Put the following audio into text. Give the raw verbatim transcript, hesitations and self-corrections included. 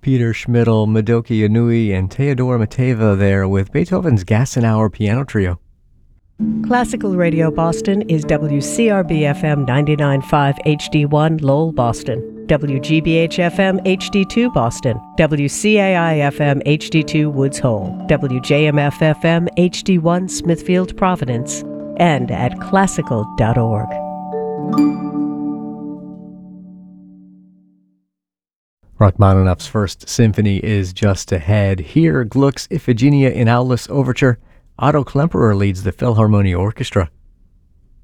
Peter Schmidl, Madoki Inui, and Theodore Mateva there with Beethoven's Gassenauer Piano Trio. Classical Radio Boston is W C R B F M ninety-nine point five H D one Lowell, Boston, W G B H F M H D two Boston, W C A I F M H D two Woods Hole, W J M F F M H D one Smithfield, Providence, and at classical dot org. Rachmaninoff's First Symphony is just ahead. Here, Gluck's Iphigenia in Aulis Overture. Otto Klemperer leads the Philharmonia Orchestra.